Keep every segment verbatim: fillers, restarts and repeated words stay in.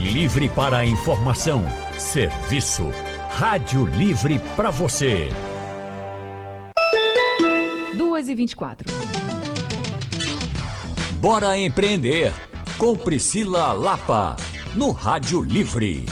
Livre para a informação, serviço. Rádio Livre para você. duas e vinte e quatro. Bora empreender com Priscila Lapa, no Rádio Livre.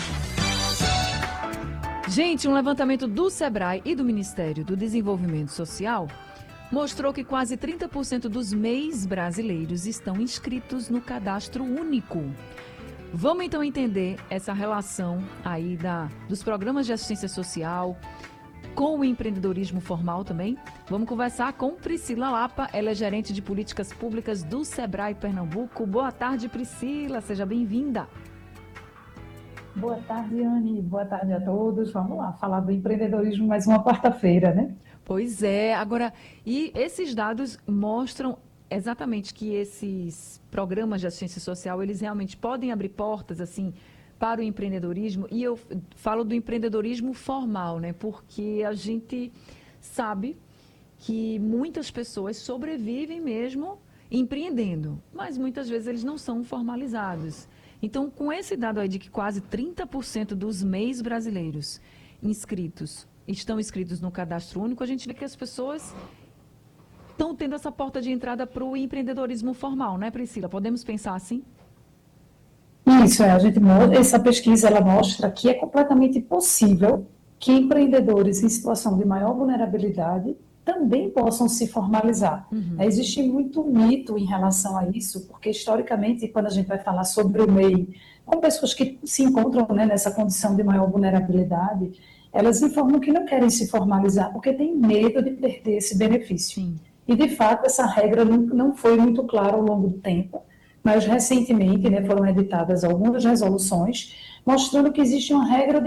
Gente, um levantamento do Sebrae e do Ministério do Desenvolvimento Social mostrou que quase trinta por cento dos M E Is brasileiros estão inscritos no Cadastro Único. Vamos então entender essa relação aí da, dos programas de assistência social com o empreendedorismo formal também. Vamos conversar com Priscila Lapa, ela é gerente de políticas públicas do Sebrae Pernambuco. Boa tarde, Priscila, seja bem-vinda. Boa tarde, Anne. Boa tarde a todos. Vamos lá, falar do empreendedorismo mais uma quarta-feira, né? Pois é. Agora, e esses dados mostram exatamente que esses programas de assistência social, eles realmente podem abrir portas, assim, para o empreendedorismo. E eu falo do empreendedorismo formal, né? Porque a gente sabe que muitas pessoas sobrevivem mesmo empreendendo, mas muitas vezes eles não são formalizados. Então, com esse dado aí de que quase trinta por cento dos M E Is brasileiros inscritos estão inscritos no Cadastro Único, a gente vê que as pessoas estão tendo essa porta de entrada para o empreendedorismo formal, né, Priscila? Podemos pensar assim? Isso, é, a gente, essa pesquisa ela mostra que é completamente possível que empreendedores em situação de maior vulnerabilidade também possam se formalizar. Uhum. É, existe muito mito em relação a isso, porque historicamente, quando a gente vai falar sobre o M E I, com pessoas que se encontram, né, nessa condição de maior vulnerabilidade, elas informam que não querem se formalizar porque têm medo de perder esse benefício. Sim. E, de fato, essa regra não, não foi muito clara ao longo do tempo, mas recentemente, né, foram editadas algumas resoluções mostrando que existe uma regra de